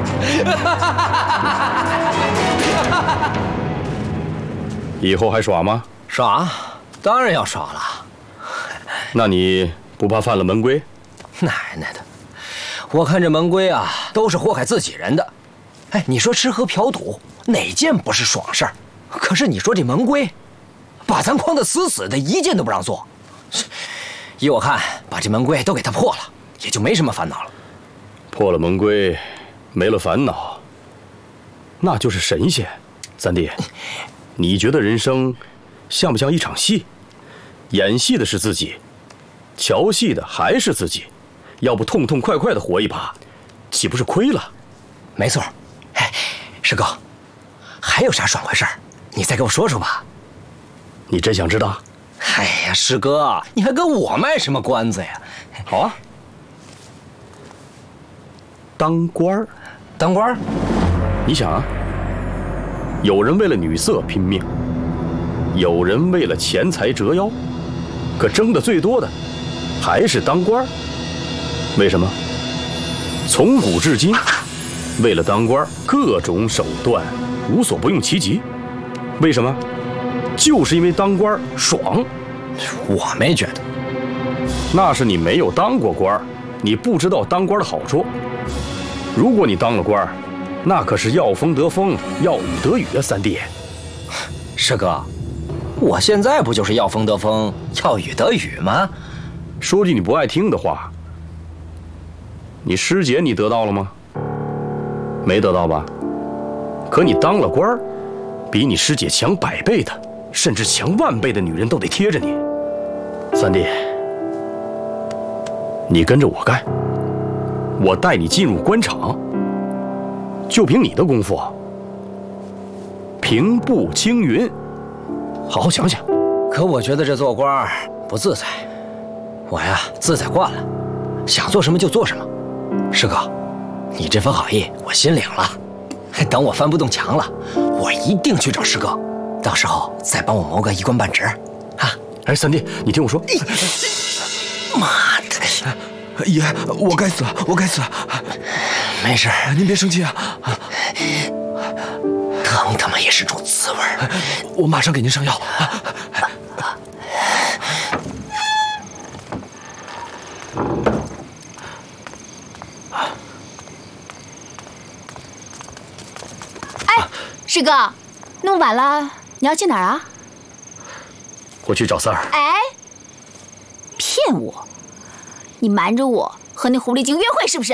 以后还耍吗？ 耍，当然要耍了。 那你不怕犯了门规？ 奶奶的，我看这门规啊，都是祸害自己人的。哎，你说吃喝嫖赌哪件不是爽事儿？可是你说这门规，把咱框得死死的，一件都不让做。依我看，把这门规都给他破了，也就没什么烦恼了。 破了门规，没了烦恼，那就是神仙。三弟，你觉得人生像不像一场戏？演戏的是自己，瞧戏的还是自己。要不痛痛快快的活一把，岂不是亏了？ 没错。哎，师哥，还有啥爽快事儿？你再给我说说吧。 你真想知道？ 哎呀，师哥，你还跟我卖什么关子呀？ 好啊，当官儿。 当官儿？ 你想啊，有人为了女色拼命，有人为了钱财折腰，可争的最多的还是当官儿。为什么？从古至今，为了当官，各种手段无所不用其极。为什么？就是因为当官爽。 我没觉得。 那是你没有当过官，你不知道当官的好处。如果你当了官，那可是要风得风，要雨得雨啊，三弟。 师哥，我现在不就是要风得风，要雨得雨吗？ 说句你不爱听的话，你师姐你得到了吗？没得到吧？可你当了官，比你师姐强100倍的，甚至强10000倍的女人都得贴着你。三弟，你跟着我干，我带你进入官场，就凭你的功夫，平步青云。好好想想。 可我觉得这做官不自在，我呀自在惯了，想做什么就做什么。师哥，你这份好意我心领了。等我翻不动墙了，我一定去找师哥，到时候再帮我谋个一官半职。啊！ 哎，三弟，你听我说。 妈的！ 爷，我该死，我该死。 没事， 您别生气啊。 疼他妈也是种滋味。 我马上给您上药。 师哥，那么晚了，你要去哪儿啊？ 我去找三儿。 哎，骗我！你瞒着我和那狐狸精约会是不是？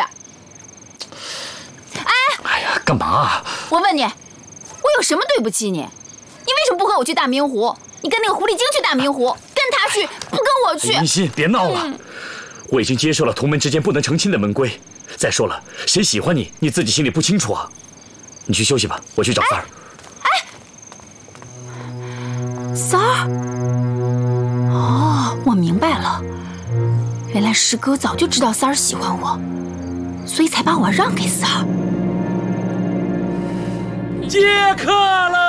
哎呀，干嘛？ 我问你，我有什么对不起你？你为什么不和我去大明湖？你跟那个狐狸精去大明湖，跟他去，不跟我去。 林欣，别闹了。我已经接受了同门之间不能成亲的门规。再说了，谁喜欢你，你自己心里不清楚啊。你去休息吧，我去找三儿。 三儿，哦，我明白了，原来师哥早就知道三儿喜欢我，所以才把我让给三儿。 接客了。